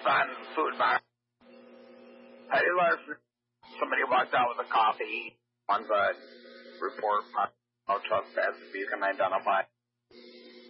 on Food Box. Hey, Larson. Somebody walked out with a coffee. One's a report on no trespass if you can identify.